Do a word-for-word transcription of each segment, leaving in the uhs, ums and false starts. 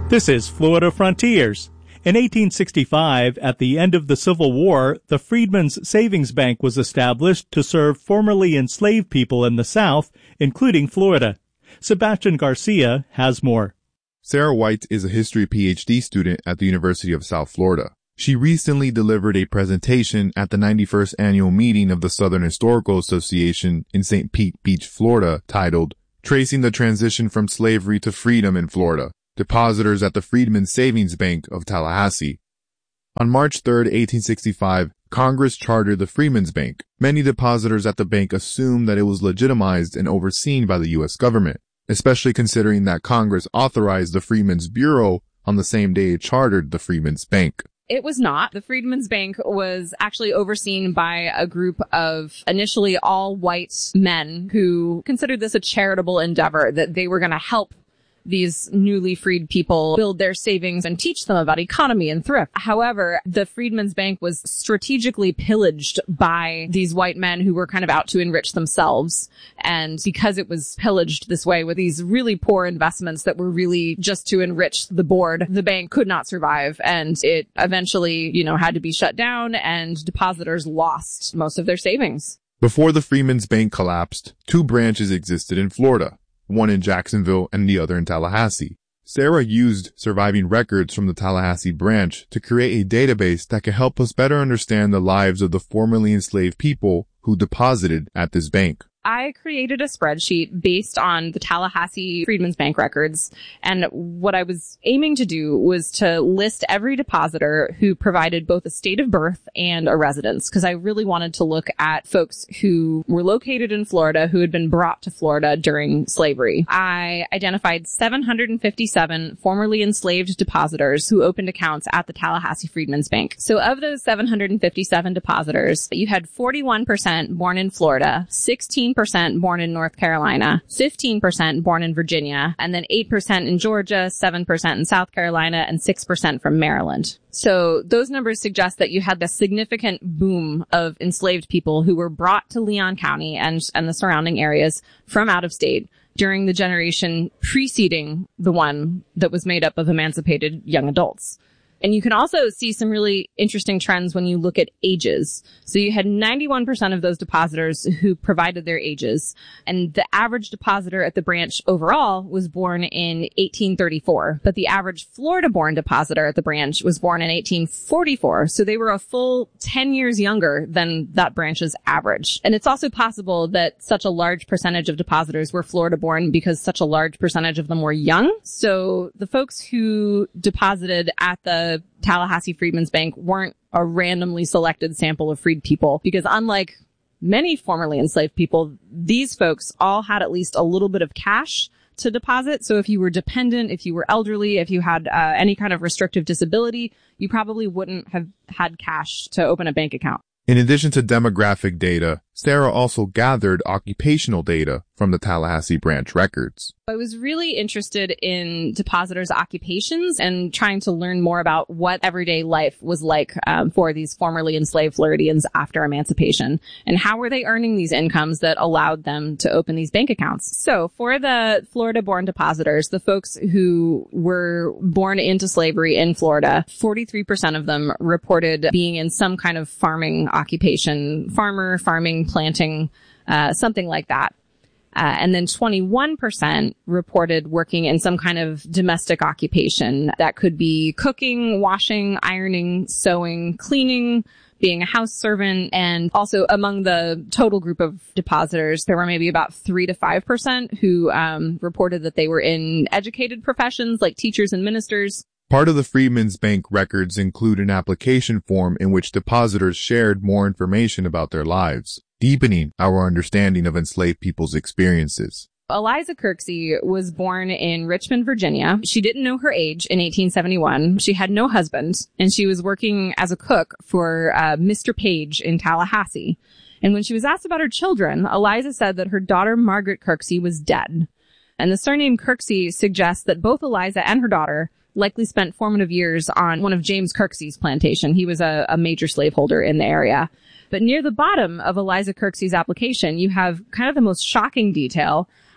This is Florida Frontiers. In eighteen sixty-five, at the end of the Civil War, the Freedmen's Savings Bank was established to serve formerly enslaved people in the South, including Florida. Sebastian Garcia has more. Sarah White is a history P H D student at the University of South Florida. She recently delivered a presentation at the ninety-first annual meeting of the Southern Historical Association in Saint Pete Beach, Florida, titled Tracing the Transition from Slavery to Freedom in Florida, Depositors at the Freedmen's Savings Bank of Tallahassee. On March third, eighteen sixty-five, Congress chartered the Freedmen's Bank. Many depositors at the bank assumed that it was legitimized and overseen by the U S government, especially considering that Congress authorized the Freedmen's Bureau on the same day it chartered the Freedmen's Bank. It was not. The Freedmen's Bank was actually overseen by a group of initially all white men who considered this a charitable endeavor, that they were going to help these newly freed people build their savings and teach them about economy and thrift. However, the Freedmen's Bank was strategically pillaged by these white men who were kind of out to enrich themselves. And because it was pillaged this way with these really poor investments that were really just to enrich the board, the bank could not survive. And it eventually, you know, had to be shut down, and depositors lost most of their savings. Before the Freedmen's Bank collapsed, two branches existed in Florida, one in Jacksonville and the other in Tallahassee. Sarah used surviving records from the Tallahassee branch to create a database that could help us better understand the lives of the formerly enslaved people who deposited at this bank. I created a spreadsheet based on the Tallahassee Freedmen's Bank records, and what I was aiming to do was to list every depositor who provided both a state of birth and a residence, because I really wanted to look at folks who were located in Florida who had been brought to Florida during slavery. I identified seven hundred fifty-seven formerly enslaved depositors who opened accounts at the Tallahassee Freedmen's Bank. So of those seven hundred fifty-seven depositors, you had forty-one percent born in Florida, sixteen percent born in North Carolina, fifteen percent born in Virginia, and then eight percent in Georgia, seven percent in South Carolina, and six percent from Maryland. So those numbers suggest that you had this significant boom of enslaved people who were brought to Leon County and, and the surrounding areas from out of state during the generation preceding the one that was made up of emancipated young adults. And you can also see some really interesting trends when you look at ages. So you had ninety-one percent of those depositors who provided their ages. And the average depositor at the branch overall was born in eighteen thirty-four. But the average Florida-born depositor at the branch was born in eighteen forty-four. So they were a full ten years younger than that branch's average. And it's also possible that such a large percentage of depositors were Florida-born because such a large percentage of them were young. So the folks who deposited at the Tallahassee Freedmen's Bank weren't a randomly selected sample of freed people, because unlike many formerly enslaved people, these folks all had at least a little bit of cash to deposit. So if you were dependent, if you were elderly, if you had uh, any kind of restrictive disability, you probably wouldn't have had cash to open a bank account. In addition to demographic data, Sarah also gathered occupational data from the Tallahassee branch records. I was really interested in depositors' occupations and trying to learn more about what everyday life was like um, for these formerly enslaved Floridians after emancipation, and how were they earning these incomes that allowed them to open these bank accounts. So for the Florida-born depositors, the folks who were born into slavery in Florida, forty-three percent of them reported being in some kind of farming occupation, farmer, farming, planting, uh, something like that. Uh, and then twenty-one percent reported working in some kind of domestic occupation. That could be cooking, washing, ironing, sewing, cleaning, being a house servant. And also among the total group of depositors, there were maybe about three to five percent who um, reported that they were in educated professions like teachers and ministers. Part of the Freedmen's Bank records include an application form in which depositors shared more information about their lives, deepening our understanding of enslaved people's experiences. Eliza Kirksey was born in Richmond, Virginia. She didn't know her age in eighteen seventy-one. She had no husband, and she was working as a cook for uh, Mister Page in Tallahassee. And when she was asked about her children, Eliza said that her daughter Margaret Kirksey was dead. And the surname Kirksey suggests that both Eliza and her daughter likely spent formative years on one of James Kirksey's plantation. He was a, a major slaveholder in the area. But near the bottom of Eliza Kirksey's application, you have kind of the most shocking detail.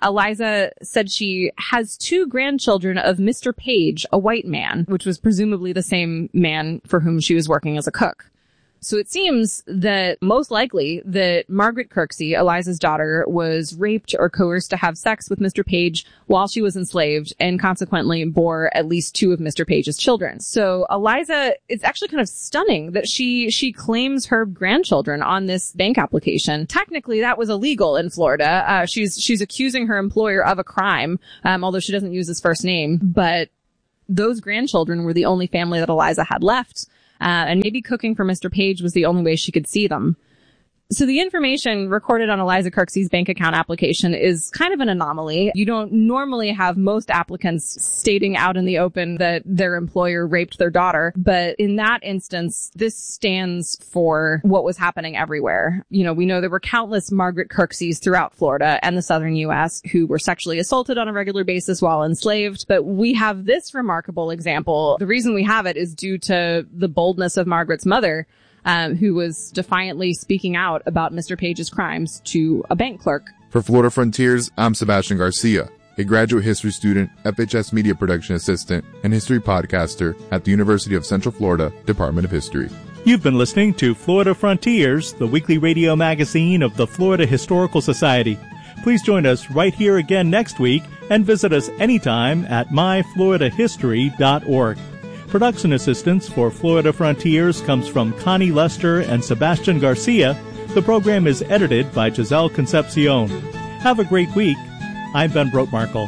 Eliza said she has two grandchildren of Mister Page, a white man, which was presumably the same man for whom she was working as a cook. So it seems that most likely that Margaret Kirksey, Eliza's daughter, was raped or coerced to have sex with Mister Page while she was enslaved and consequently bore at least two of Mister Page's children. So Eliza, it's actually kind of stunning that she, she claims her grandchildren on this bank application. Technically, that was illegal in Florida. Uh, she's, she's accusing her employer of a crime, um, although she doesn't use his first name. But those grandchildren were the only family that Eliza had left. Uh, and maybe cooking for Mister Page was the only way she could see them. So the information recorded on Eliza Kirksey's bank account application is kind of an anomaly. You don't normally have most applicants stating out in the open that their employer raped their daughter. But in that instance, this stands for what was happening everywhere. You know, we know there were countless Margaret Kirkseys throughout Florida and the southern U S who were sexually assaulted on a regular basis while enslaved. But we have this remarkable example. The reason we have it is due to the boldness of Margaret's mother, Um, who was defiantly speaking out about Mister Page's crimes to a bank clerk. For Florida Frontiers, I'm Sebastian Garcia, a graduate history student, F H S media production assistant, and history podcaster at the University of Central Florida Department of History. You've been listening to Florida Frontiers, the weekly radio magazine of the Florida Historical Society. Please join us right here again next week and visit us anytime at my florida history dot org. Production assistance for Florida Frontiers comes from Connie Lester and Sebastian Garcia. The program is edited by Giselle Concepcion. Have a great week. I'm Ben Brotmarkle.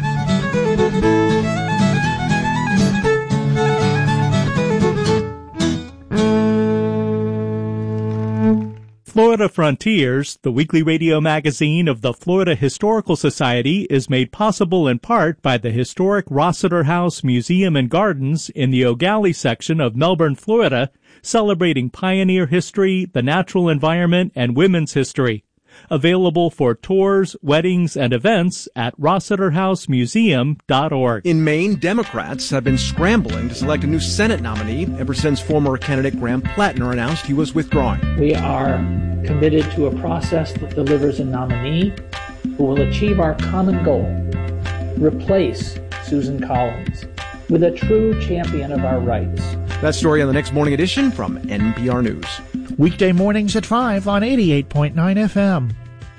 Florida Frontiers, the weekly radio magazine of the Florida Historical Society, is made possible in part by the historic Rossiter House Museum and Gardens in the O'Galley section of Melbourne, Florida, celebrating pioneer history, the natural environment, and women's history. Available for tours, weddings, and events at rossiter house museum dot org. In Maine, Democrats have been scrambling to select a new Senate nominee ever since former candidate Graham Plattner announced he was withdrawing. We are committed to a process that delivers a nominee who will achieve our common goal, replace Susan Collins with a true champion of our rights. That story on the next morning edition from N P R News. Weekday mornings at five on eighty-eight point nine F M.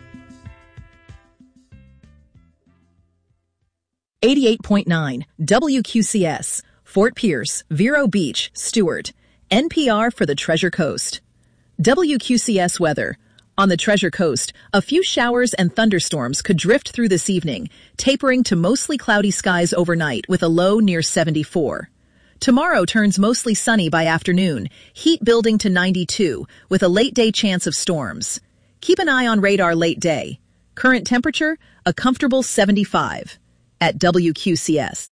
eighty-eight point nine W Q C S, Fort Pierce, Vero Beach, Stewart. N P R for the Treasure Coast. W Q C S weather. On the Treasure Coast, a few showers and thunderstorms could drift through this evening, tapering to mostly cloudy skies overnight with a low near seventy-four. Tomorrow turns mostly sunny by afternoon, heat building to ninety-two, with a late-day chance of storms. Keep an eye on radar late day. Current temperature, a comfortable seventy-five. At W Q C S.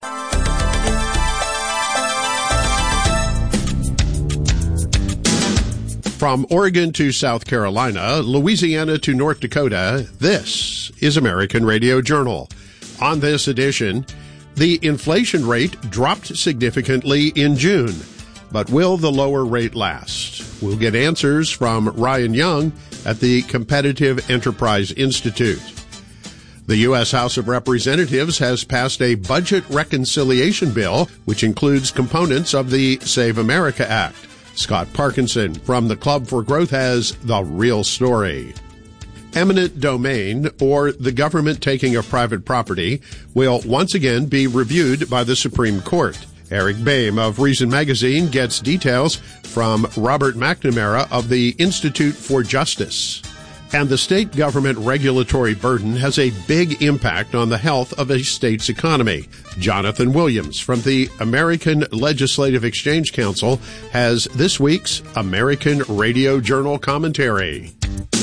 From Oregon to South Carolina, Louisiana to North Dakota, this is American Radio Journal. On this edition, the inflation rate dropped significantly in June, but will the lower rate last? We'll get answers from Ryan Young at the Competitive Enterprise Institute. The U S House of Representatives has passed a budget reconciliation bill, which includes components of the Save America Act. Scott Parkinson from the Club for Growth has the real story. Eminent domain, or the government taking of private property, will once again be reviewed by the Supreme Court. Eric Boehm of Reason Magazine gets details from Robert McNamara of the Institute for Justice. And the state government regulatory burden has a big impact on the health of a state's economy. Jonathan Williams from the American Legislative Exchange Council has this week's American Radio Journal commentary.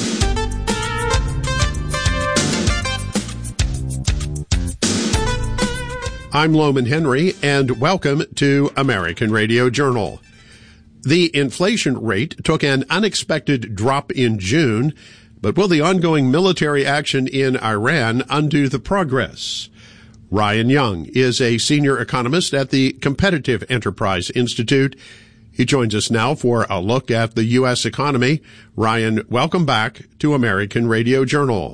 I'm Loman Henry, and welcome to American Radio Journal. The inflation rate took an unexpected drop in June, but will the ongoing military action in Iran undo the progress? Ryan Young is a senior economist at the Competitive Enterprise Institute. He joins us now for a look at the U S economy. Ryan, welcome back to American Radio Journal.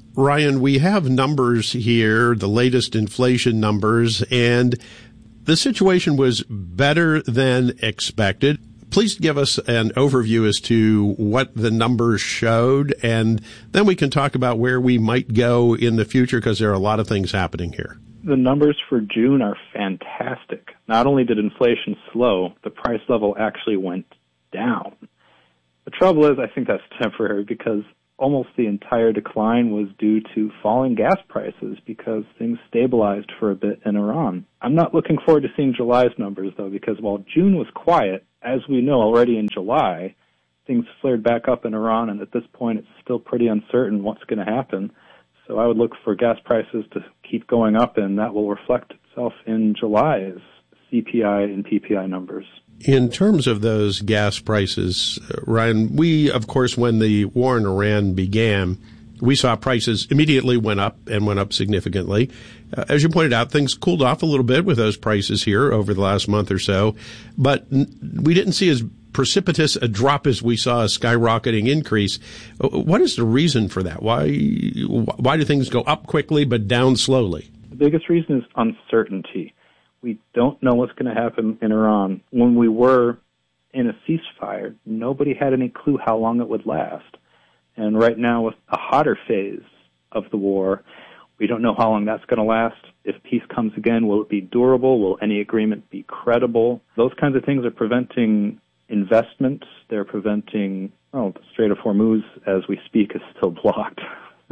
Ryan, we have numbers here, the latest inflation numbers, and the situation was better than expected. Please give us an overview as to what the numbers showed, and then we can talk about where we might go in the future, because there are a lot of things happening here. The numbers for June are fantastic. Not only did inflation slow, the price level actually went down. The trouble is, I think that's temporary, because almost the entire decline was due to falling gas prices because things stabilized for a bit in Iran. I'm not looking forward to seeing July's numbers, though, because while June was quiet, as we know already in July, things flared back up in Iran, and at this point it's still pretty uncertain what's going to happen. So I would look for gas prices to keep going up, and that will reflect itself in July's C P I and P P I numbers. In terms of those gas prices, Ryan, we, of course, when the war in Iran began, we saw prices immediately went up and went up significantly. Uh, as you pointed out, things cooled off a little bit with those prices here over the last month or so, but n- we didn't see as precipitous a drop as we saw a skyrocketing increase. What is the reason for that? Why, why do things go up quickly but down slowly? The biggest reason is uncertainty. We don't know what's going to happen in Iran. When we were in a ceasefire, nobody had any clue how long it would last. And right now, with a hotter phase of the war, we don't know how long that's going to last. If peace comes again, will it be durable? Will any agreement be credible? Those kinds of things are preventing investment. They're preventing, oh, the Strait of Hormuz, as we speak, is still blocked.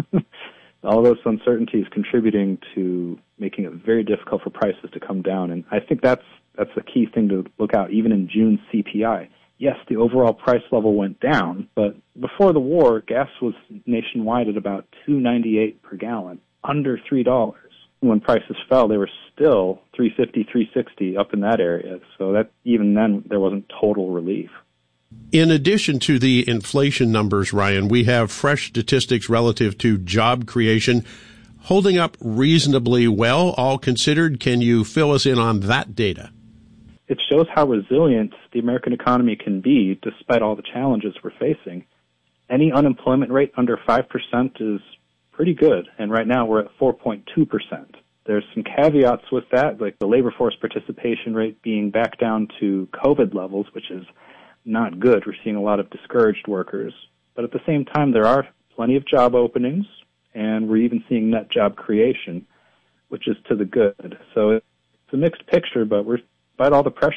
All those uncertainties contributing to making it very difficult for prices to come down. And I think that's that's the key thing to look out, even in June's C P I. Yes, the overall price level went down, but before the war, gas was nationwide at about two dollars and ninety-eight cents per gallon, under three dollars. When prices fell, they were still three fifty, three sixty up in that area. So that even then, there wasn't total relief. In addition to the inflation numbers, Ryan, we have fresh statistics relative to job creation holding up reasonably well, all considered. Can you fill us in on that data? It shows how resilient the American economy can be despite all the challenges we're facing. Any unemployment rate under five percent is pretty good, and right now we're at four point two percent. There's some caveats with that, like the labor force participation rate being back down to COVID levels, which is not good. We're seeing a lot of discouraged workers. But at the same time, there are plenty of job openings, and we're even seeing net job creation, which is to the good. So it's a mixed picture, but we're, despite all the pressure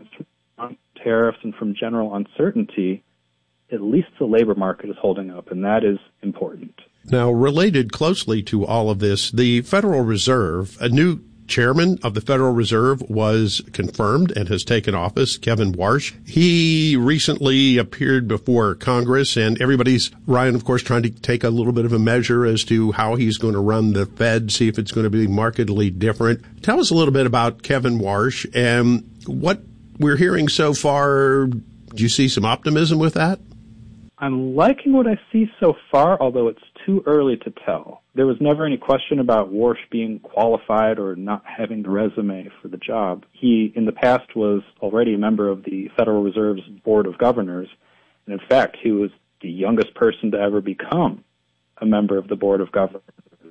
on tariffs and from general uncertainty, at least the labor market is holding up, and that is important. Now, related closely to all of this, the Federal Reserve, a new chairman of the Federal Reserve was confirmed and has taken office, Kevin Warsh. He recently appeared before Congress, and everybody's, Ryan, of course, trying to take a little bit of a measure as to how he's going to run the Fed, see if it's going to be markedly different. Tell us a little bit about Kevin Warsh and what we're hearing so far. Do you see some optimism with that? I'm liking what I see so far, although it's too early to tell. There was never any question about Warsh being qualified or not having the resume for the job. He, in the past, was already a member of the Federal Reserve's Board of Governors, and in fact, he was the youngest person to ever become a member of the Board of Governors.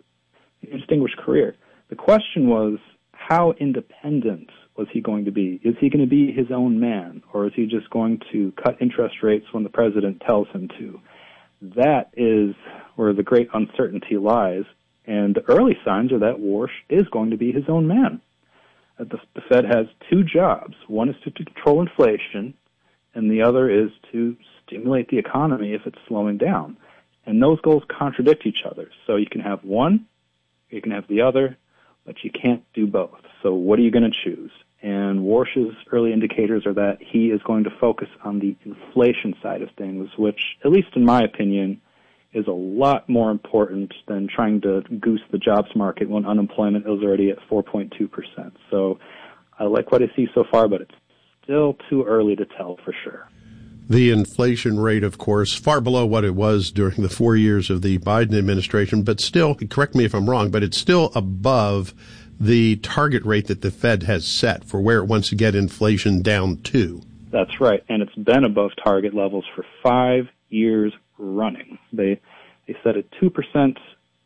A distinguished career. The question was, how independent was he going to be? Is he going to be his own man, or is he just going to cut interest rates when the president tells him to? That is where the great uncertainty lies, and the early signs are that Warsh is going to be his own man. The, the Fed has two jobs. One is to, to control inflation, and the other is to stimulate the economy if it's slowing down. And those goals contradict each other. So you can have one, you can have the other, but you can't do both. So what are you going to choose? And Warsh's early indicators are that he is going to focus on the inflation side of things, which, at least in my opinion, is a lot more important than trying to goose the jobs market when unemployment is already at four point two percent. So I like what I see so far, but it's still too early to tell for sure. The inflation rate, of course, far below what it was during the four years of the Biden administration, but still, correct me if I'm wrong, but it's still above the target rate that the Fed has set for where it wants to get inflation down to. That's right, and it's been above target levels for five years running. They they set a two percent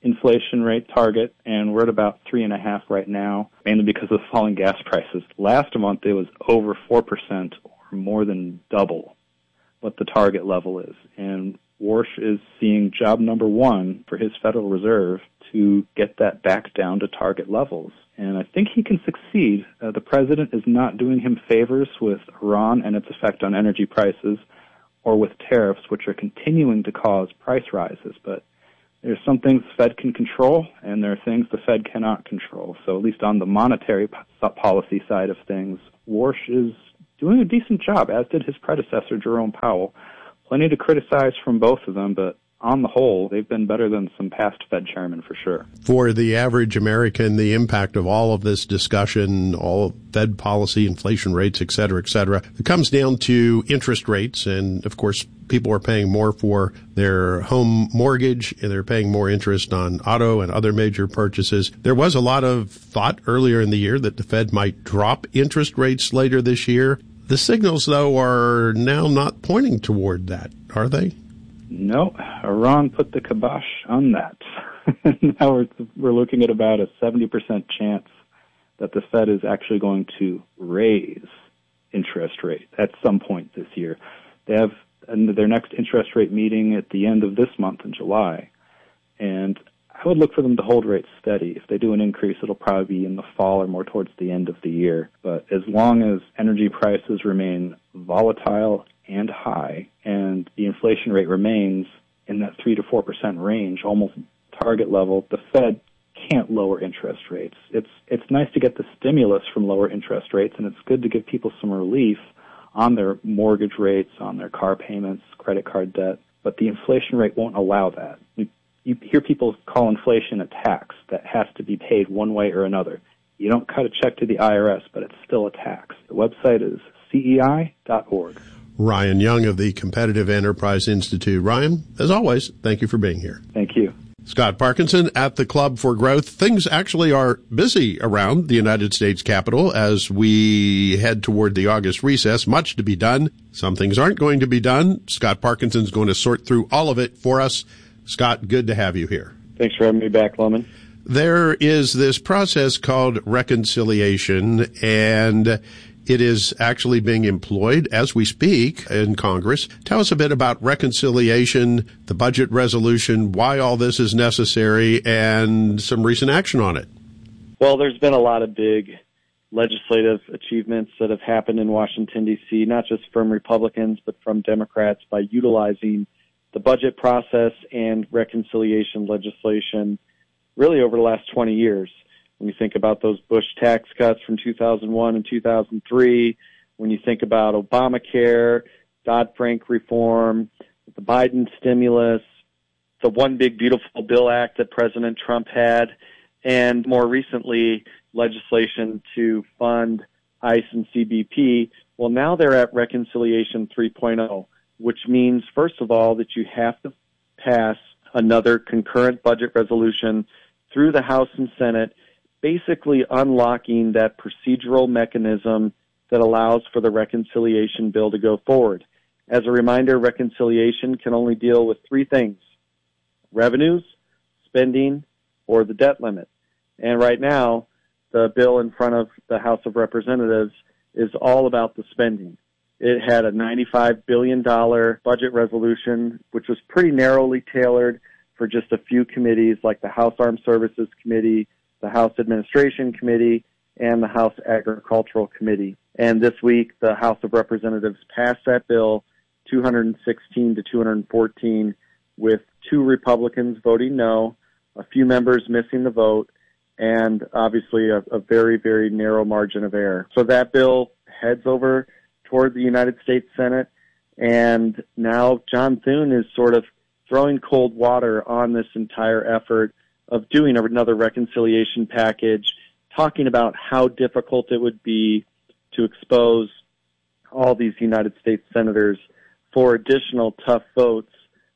inflation rate target, and we're at about three and a half right now, mainly because of falling gas prices. Last month it was over four percent, or more than double what the target level is. And Warsh is seeing job number one for his Federal Reserve to get that back down to target levels. And I think he can succeed. Uh, the president is not doing him favors with Iran and its effect on energy prices, or with tariffs, which are continuing to cause price rises. But there's some things the Fed can control, and there are things the Fed cannot control. So at least on the monetary policy side of things, Warsh is doing a decent job, as did his predecessor, Jerome Powell. Plenty to criticize from both of them, but on the whole, they've been better than some past Fed chairmen for sure. For the average American, the impact of all of this discussion, all of Fed policy, inflation rates, et cetera, et cetera, it comes down to interest rates. And of course, people are paying more for their home mortgage, and they're paying more interest on auto and other major purchases. There was a lot of thought earlier in the year that the Fed might drop interest rates later this year. The signals, though, are now not pointing toward that, are they? No, Iran put the kibosh on that. Now we're, we're looking at about a seventy percent chance that the Fed is actually going to raise interest rates at some point this year. They have their next interest rate meeting at the end of this month in July, and I would look for them to hold rates steady. If they do an increase, it'll probably be in the fall or more towards the end of the year. But as long as energy prices remain volatile and high, and the inflation rate remains in that three to four percent range, almost target level, the Fed can't lower interest rates. It's it's nice to get the stimulus from lower interest rates, and it's good to give people some relief on their mortgage rates, on their car payments, credit card debt, but the inflation rate won't allow that. You, you hear people call inflation a tax that has to be paid one way or another. You don't cut a check to the I R S, but it's still a tax. The website is C E I dot org. Ryan Young of the Competitive Enterprise Institute. Ryan, as always, thank you for being here. Thank you. Scott Parkinson at the Club for Growth. Things actually are busy around the United States Capitol as we head toward the August recess. Much to be done. Some things aren't going to be done. Scott Parkinson's going to sort through all of it for us. Scott, good to have you here. Thanks for having me back, Lemon. There is this process called reconciliation, and it is actually being employed as we speak in Congress. Tell us a bit about reconciliation, the budget resolution, why all this is necessary, and some recent action on it. Well, there's been a lot of big legislative achievements that have happened in Washington, D C, not just from Republicans, but from Democrats by utilizing the budget process and reconciliation legislation really over the last twenty years. When you think about those Bush tax cuts from two thousand one and two thousand three, when you think about Obamacare, Dodd-Frank reform, the Biden stimulus, the One Big Beautiful Bill Act that President Trump had, and more recently, legislation to fund ICE and C B P, well, now they're at Reconciliation three point oh, which means, first of all, that you have to pass another concurrent budget resolution through the House and Senate, basically unlocking that procedural mechanism that allows for the reconciliation bill to go forward. As a reminder, reconciliation can only deal with three things: revenues, spending, or the debt limit. And right now, the bill in front of the House of Representatives is all about the spending. It had a ninety-five billion dollars budget resolution, which was pretty narrowly tailored for just a few committees like the House Armed Services Committee, the House Administration Committee, and the House Agricultural Committee. And this week, the House of Representatives passed that bill two hundred sixteen to two hundred fourteen, with two Republicans voting no, a few members missing the vote, and obviously a, a very, very narrow margin of error. So that bill heads over toward the United States Senate, and now John Thune is sort of throwing cold water on this entire effort of doing another reconciliation package, talking about how difficult it would be to expose all these United States senators for additional tough votes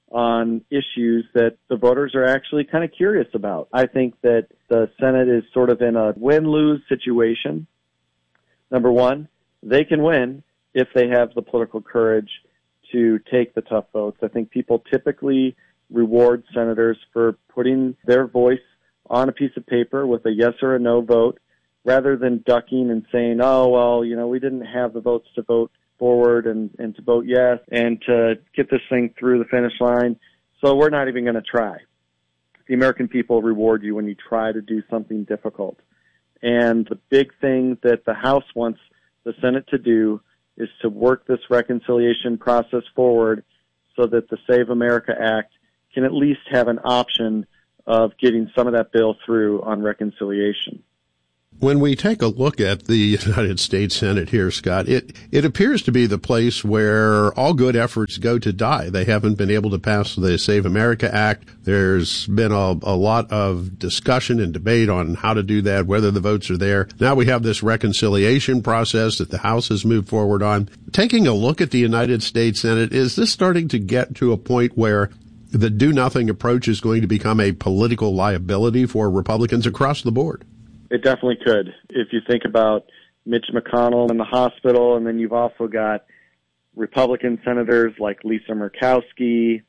on issues that the voters are actually kind of curious about. I think that the Senate is sort of in a win-lose situation. Number one, they can win if they have the political courage to take the tough votes. I think people typically reward senators for putting their voice on a piece of paper with a yes or a no vote, rather than ducking and saying, oh, well, you know, we didn't have the votes to vote forward and, and to vote yes and to get this thing through the finish line, so we're not even going to try. The American people reward you when you try to do something difficult. And the big thing that the House wants the Senate to do is to work this reconciliation process forward so that the Save America Act can at least have an option of getting some of that bill through on reconciliation. When we take a look at the United States Senate here, Scott, it, it appears to be the place where all good efforts go to die. They haven't been able to pass the Save America Act. There's been a, a lot of discussion and debate on how to do that, whether the votes are there. Now we have this reconciliation process that the House has moved forward on. Taking a look at the United States Senate, is this starting to get to a point where the do-nothing approach is going to become a political liability for Republicans across the board? It definitely could. If you think about Mitch McConnell in the hospital, and then you've also got Republican senators like Lisa Murkowski,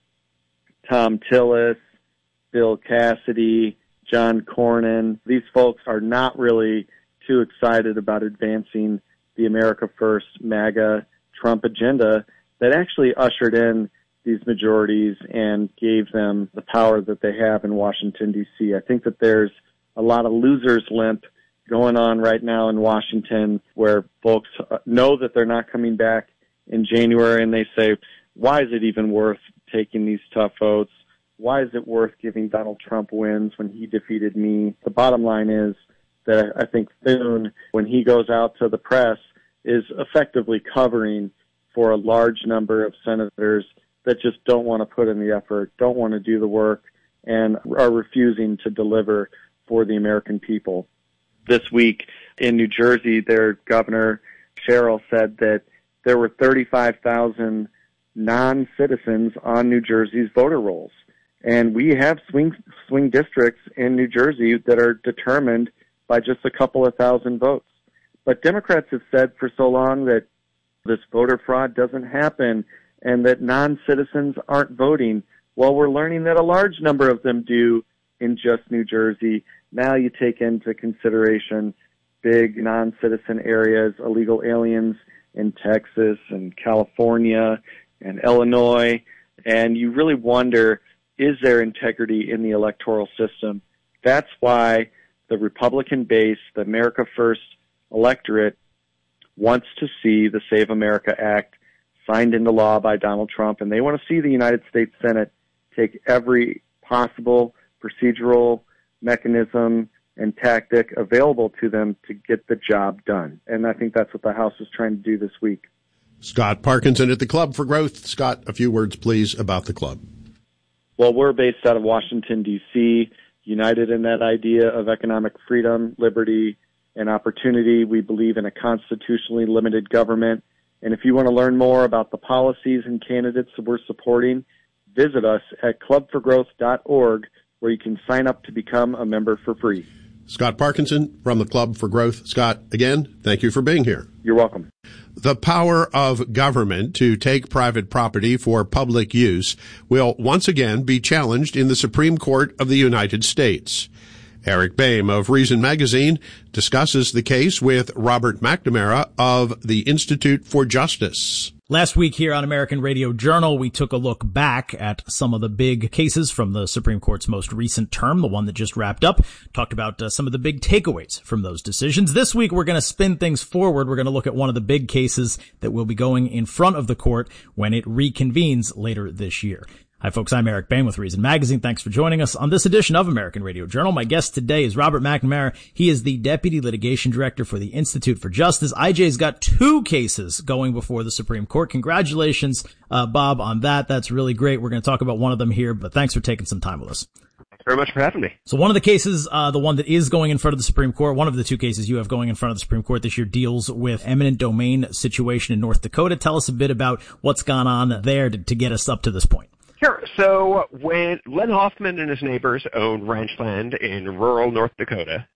Tom Tillis, Bill Cassidy, John Cornyn. These folks are not really too excited about advancing the America First MAGA Trump agenda that actually ushered in these majorities and gave them the power that they have in Washington, D C. I think that there's a lot of loser's limp going on right now in Washington, where folks know that they're not coming back in January, and they say, why is it even worth taking these tough votes? Why is it worth giving Donald Trump wins when he defeated me? The bottom line is that I think Thune, when he goes out to the press, is effectively covering for a large number of senators that just don't want to put in the effort, don't want to do the work, and are refusing to deliver for the American people. This week in New Jersey, their governor, Sherrill, said that there were thirty-five thousand non-citizens on New Jersey's voter rolls. And we have swing swing districts in New Jersey that are determined by just a couple of thousand votes. But Democrats have said for so long that this voter fraud doesn't happen and that non-citizens aren't voting. Well, we're learning that a large number of them do in just New Jersey. Now you take into consideration big non-citizen areas, illegal aliens in Texas and California and Illinois, and you really wonder, is there integrity in the electoral system? That's why the Republican base, the America First electorate, wants to see the Save America Act signed into law by Donald Trump, and they want to see the United States Senate take every possible procedural mechanism and tactic available to them to get the job done. And I think that's what the House is trying to do this week. Scott Parkinson at the Club for Growth. Scott, a few words, please, about the club. Well, we're based out of Washington, D C, united in that idea of economic freedom, liberty, and opportunity. We believe in a constitutionally limited government. And if you want to learn more about the policies and candidates that we're supporting, visit us at club for growth dot org, where you can sign up to become a member for free. Scott Parkinson from the Club for Growth. Scott, again, thank you for being here. You're welcome. The power of government to take private property for public use will once again be challenged in the Supreme Court of the United States. Eric Boehm of Reason Magazine discusses the case with Robert McNamara of the Institute for Justice. Last week here on American Radio Journal, we took a look back at some of the big cases from the Supreme Court's most recent term, the one that just wrapped up, talked about uh, some of the big takeaways from those decisions. This week, we're going to spin things forward. We're going to look at one of the big cases that will be going in front of the court when it reconvenes later this year. Hi, folks. I'm Eric Boehm with Reason Magazine. Thanks for joining us on this edition of American Radio Journal. My guest today is Robert McNamara. He is the Deputy Litigation Director for the Institute for Justice. I J's got two cases going before the Supreme Court. Congratulations, uh, Bob, on that. That's really great. We're going to talk about one of them here, but thanks for taking some time with us. Thanks very much for having me. So one of the cases, uh, the one that is going in front of the Supreme Court, one of the two cases you have going in front of the Supreme Court this year deals with eminent domain situation in North Dakota. Tell us a bit about what's gone on there to, to get us up to this point. Sure. So when Len Hoffman and his neighbors owned ranch land in rural North Dakota,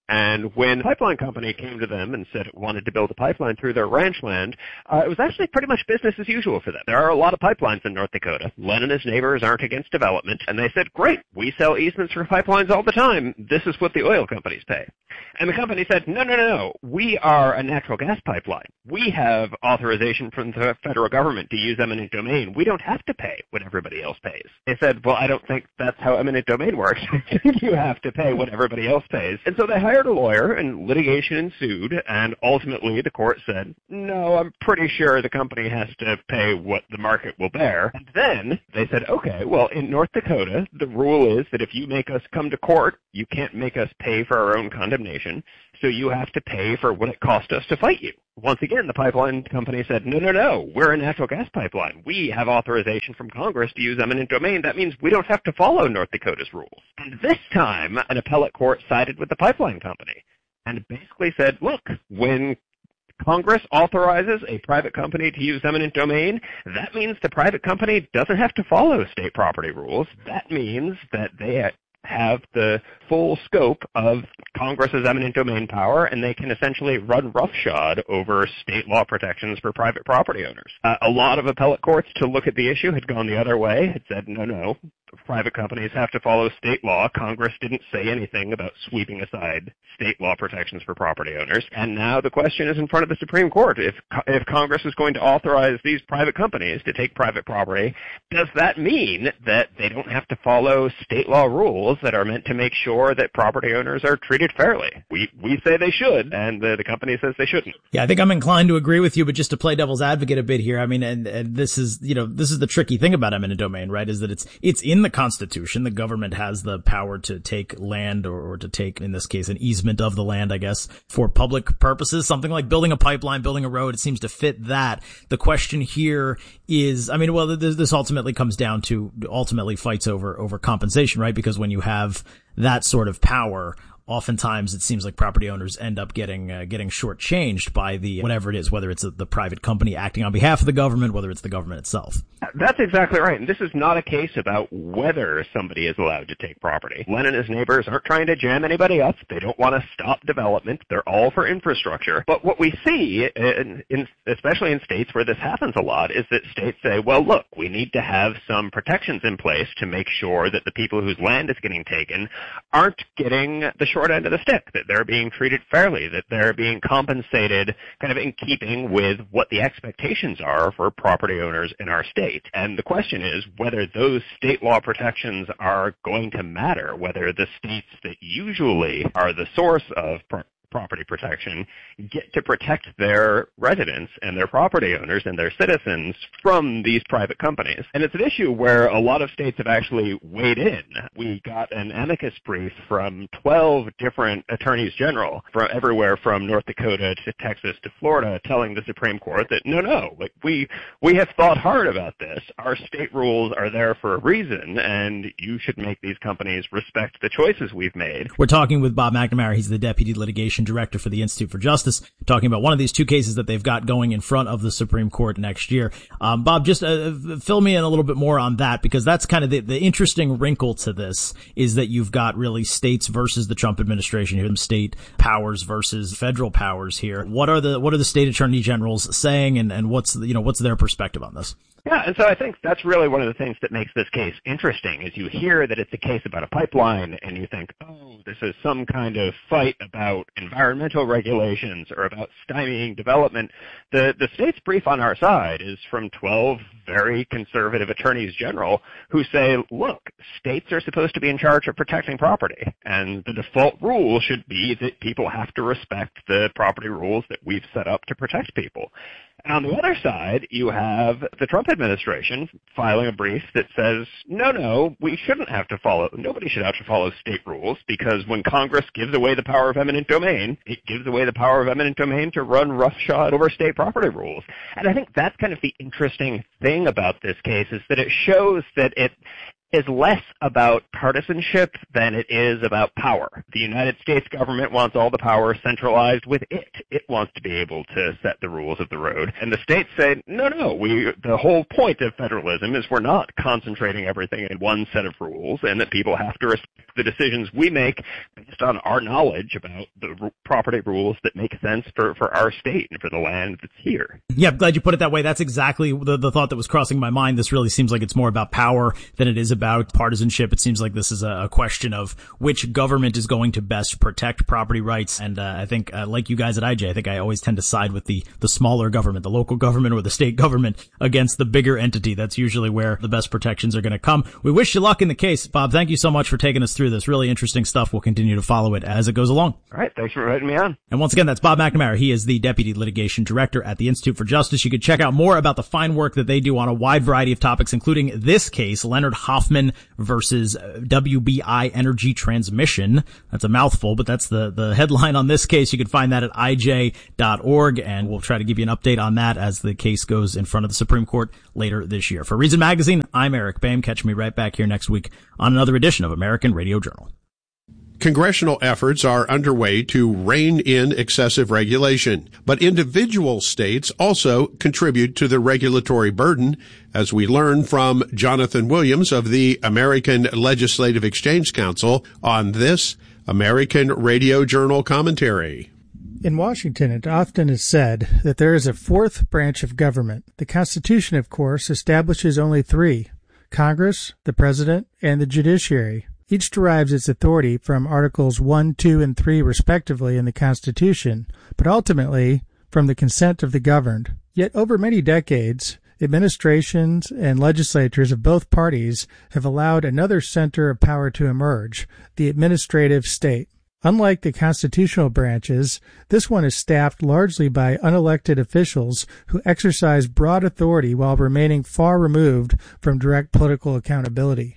And when the pipeline company came to them and said it wanted to build a pipeline through their ranch land, uh, it was actually pretty much business as usual for them. There are a lot of pipelines in North Dakota. Len and his neighbors aren't against development. And they said, great, we sell easements for pipelines all the time. This is what the oil companies pay. And the company said, no, no, no, no. We are a natural gas pipeline. We have authorization from the federal government to use eminent domain. We don't have to pay what everybody else pays. They said, well, I don't think that's how eminent domain works. You have to pay what everybody else pays. And so they hired a lawyer, and litigation ensued, and ultimately the court said, no, I'm pretty sure the company has to pay what the market will bear. And then they said, okay, well, in North Dakota, the rule is that if you make us come to court, you can't make us pay for our own condemnation, so you have to pay for what it cost us to fight you. Once again, the pipeline company said, no, no, no, we're a natural gas pipeline. We have authorization from Congress to use eminent domain. That means we don't have to follow North Dakota's rules. And this time, an appellate court sided with the pipeline company and basically said, look, when Congress authorizes a private company to use eminent domain, that means the private company doesn't have to follow state property rules. That means that they have the full scope of Congress's eminent domain power, and they can essentially run roughshod over state law protections for private property owners. Uh, a lot of appellate courts to look at the issue had gone the other way, had said, no, no, private companies have to follow state law. Congress didn't say anything about sweeping aside state law protections for property owners. And now the question is in front of the Supreme Court. If if Congress is going to authorize these private companies to take private property, does that mean that they don't have to follow state law rules that are meant to make sure that property owners are treated fairly? We we say they should, and the, the company says they shouldn't. Yeah, I think I'm inclined to agree with you, but just to play devil's advocate a bit here, I mean, and, and this is, you know, this is the tricky thing about eminent domain, right, is that it's it's in the Constitution. The government has the power to take land or, or to take, in this case, an easement of the land, I guess, for public purposes, something like building a pipeline, building a road. It seems to fit that. The question here is, I mean, well, this, this ultimately comes down to ultimately fights over, over compensation, right? Because when you have that sort of power, oftentimes it seems like property owners end up getting uh, getting shortchanged by the whatever it is, whether it's a, the private company acting on behalf of the government, whether it's the government itself. That's exactly right. And this is not a case about whether somebody is allowed to take property. Len and his neighbors aren't trying to jam anybody up. They don't want to stop development. They're all for infrastructure. But what we see, in, in, especially in states where this happens a lot, is that states say, well, look, we need to have some protections in place to make sure that the people whose land is getting taken aren't getting the short end of the stick, that they're being treated fairly, that they're being compensated kind of in keeping with what the expectations are for property owners in our state. And the question is whether those state law protections are going to matter, whether the states that usually are the source of pro- property protection get to protect their residents and their property owners and their citizens from these private companies. And it's an issue where a lot of states have actually weighed in. We got an amicus brief from twelve different attorneys general from everywhere from North Dakota to Texas to Florida telling the Supreme Court that no, no, like we, we have thought hard about this. Our state rules are there for a reason, and you should make these companies respect the choices we've made. We're talking with Bob McNamara. He's the Deputy Litigation Director for the Institute for Justice, talking about one of these two cases that they've got going in front of the Supreme Court next year. Um, Bob, just uh, fill me in a little bit more on that, because that's kind of the, the interesting wrinkle to this, is that you've got really states versus the Trump administration here, state powers versus federal powers here. What are the what are the state attorney generals saying, and, and what's you know what's their perspective on this? Yeah, and so I think that's really one of the things that makes this case interesting, is you hear that it's a case about a pipeline, and you think, oh, this is some kind of fight about environmental regulations or about stymieing development. The the state's brief on our side is from twelve very conservative attorneys general who say, look, states are supposed to be in charge of protecting property, and the default rule should be that people have to respect the property rules that we've set up to protect people. And on the other side, you have the Trump administration filing a brief that says, no, no, we shouldn't have to follow, nobody should have to follow state rules, because when Congress gives away the power of eminent domain, it gives away the power of eminent domain to run roughshod over state property rules. And I think that's kind of the interesting thing about this case, is that it shows that it, is less about partisanship than it is about power. The United States government wants all the power centralized with it. It wants to be able to set the rules of the road. And the states say, no, no, we, the whole point of federalism is we're not concentrating everything in one set of rules, and that people have to respect the decisions we make based on our knowledge about the r- property rules that make sense for, for our state and for the land that's here. Yeah, I'm glad you put it that way. That's exactly the, the thought that was crossing my mind. This really seems like it's more about power than it is about partisanship. It seems like this is a, a question of which government is going to best protect property rights. And uh, I think, uh, like you guys at I J, I think I always tend to side with the, the smaller government, the local government or the state government against the bigger entity. That's usually where the best protections are going to come. We wish you luck in the case. Bob, thank you so much for taking us through this. Really interesting stuff. We'll continue to follow it as it goes along. All right. Thanks for inviting me on. And once again, that's Bob McNamara. He is the Deputy Litigation Director at the Institute for Justice. You can check out more about the fine work that they do on a wide variety of topics, including this case, Leonard Hoffman versus W B I Energy Transmission. That's a mouthful, but that's the, the headline on this case. You can find that at I J dot org, and we'll try to give you an update on that as the case goes in front of the Supreme Court later this year. For Reason Magazine, I'm Eric Boehm. Catch me right back here next week on another edition of American Radio Journal. Congressional efforts are underway to rein in excessive regulation, but individual states also contribute to the regulatory burden, as we learn from Jonathan Williams of the American Legislative Exchange Council on this American Radio Journal commentary. In Washington, it often is said that there is a fourth branch of government. The Constitution, of course, establishes only three: Congress, the President, and the judiciary. Each derives its authority from Articles one, two, and three respectively in the Constitution, but ultimately from the consent of the governed. Yet over many decades, administrations and legislatures of both parties have allowed another center of power to emerge, the administrative state. Unlike the constitutional branches, this one is staffed largely by unelected officials who exercise broad authority while remaining far removed from direct political accountability.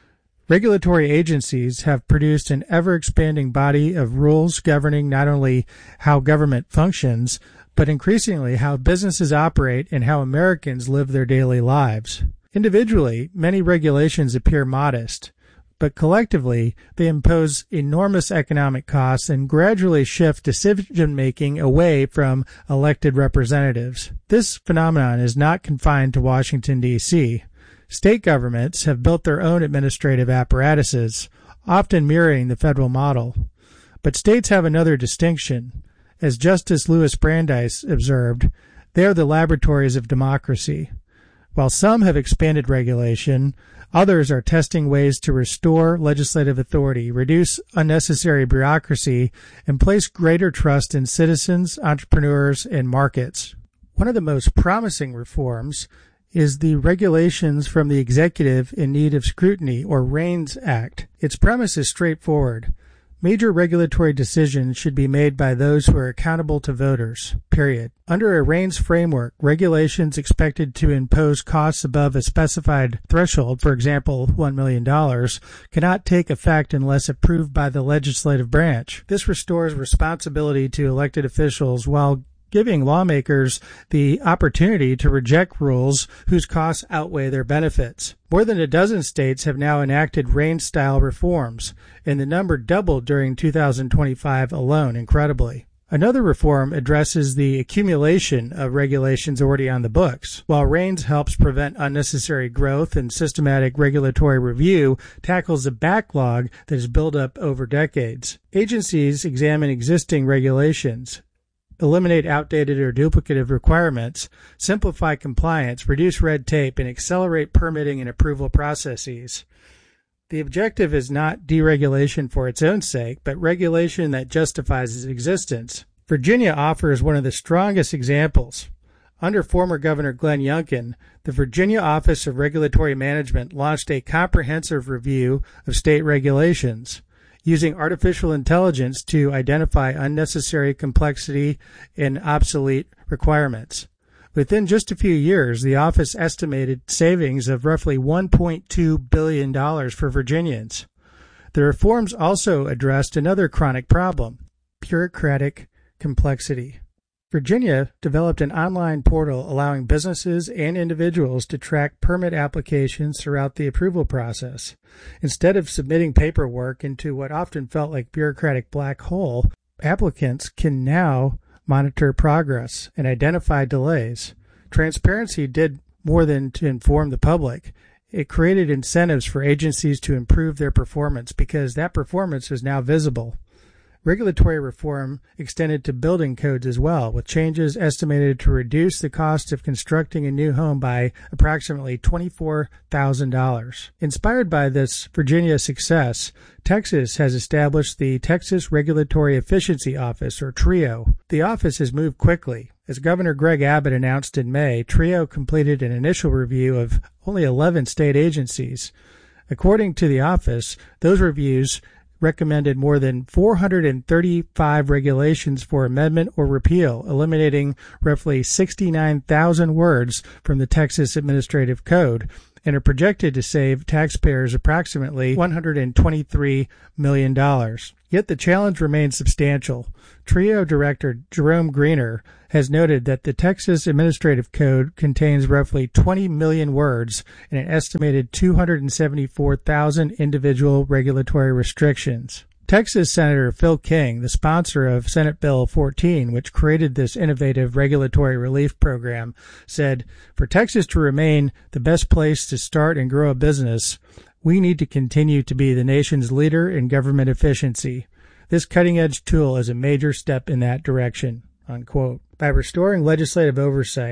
Regulatory agencies have produced an ever-expanding body of rules governing not only how government functions, but increasingly how businesses operate and how Americans live their daily lives. Individually, many regulations appear modest, but collectively, they impose enormous economic costs and gradually shift decision-making away from elected representatives. This phenomenon is not confined to Washington, D C State governments have built their own administrative apparatuses, often mirroring the federal model. But states have another distinction. As Justice Louis Brandeis observed, they are the laboratories of democracy. While some have expanded regulation, others are testing ways to restore legislative authority, reduce unnecessary bureaucracy, and place greater trust in citizens, entrepreneurs, and markets. One of the most promising reforms is the Regulations from the Executive in Need of Scrutiny, or REINS Act. Its premise is straightforward. Major regulatory decisions should be made by those who are accountable to voters, period. Under a REINS framework, regulations expected to impose costs above a specified threshold, for example, one million dollars, cannot take effect unless approved by the legislative branch. This restores responsibility to elected officials while giving lawmakers the opportunity to reject rules whose costs outweigh their benefits. More than a dozen states have now enacted REINS-style reforms, and the number doubled during two thousand twenty-five alone, incredibly. Another reform addresses the accumulation of regulations already on the books. While REINS helps prevent unnecessary growth and systematic regulatory review tackles the backlog that has built up over decades. Agencies examine existing regulations, eliminate outdated or duplicative requirements, simplify compliance, reduce red tape, and accelerate permitting and approval processes. The objective is not deregulation for its own sake, but regulation that justifies its existence. Virginia offers one of the strongest examples. Under former Governor Glenn Youngkin, the Virginia Office of Regulatory Management launched a comprehensive review of state regulations, using artificial intelligence to identify unnecessary complexity and obsolete requirements. Within just a few years, the office estimated savings of roughly one point two billion dollars for Virginians. The reforms also addressed another chronic problem: bureaucratic complexity. Virginia developed an online portal allowing businesses and individuals to track permit applications throughout the approval process. Instead of submitting paperwork into what often felt like bureaucratic black hole, applicants can now monitor progress and identify delays. Transparency did more than to inform the public. It created incentives for agencies to improve their performance because that performance is now visible. Regulatory reform extended to building codes as well, with changes estimated to reduce the cost of constructing a new home by approximately twenty-four thousand dollars. Inspired by this Virginia success, Texas has established the Texas Regulatory Efficiency Office, or TRIO. The office has moved quickly. As Governor Greg Abbott announced in May, TRIO completed an initial review of only eleven state agencies. According to the office, those reviews recommended more than four hundred thirty-five regulations for amendment or repeal, eliminating roughly sixty-nine thousand words from the Texas Administrative Code, and are projected to save taxpayers approximately one hundred twenty-three million dollars. Yet the challenge remains substantial. TRIO Director Jerome Greener has noted that the Texas Administrative Code contains roughly twenty million words and an estimated two hundred seventy-four thousand individual regulatory restrictions. Texas Senator Phil King, the sponsor of Senate Bill fourteen, which created this innovative regulatory relief program, said, "For Texas to remain the best place to start and grow a business, we need to continue to be the nation's leader in government efficiency. This cutting-edge tool is a major step in that direction." Unquote. By restoring legislative oversight,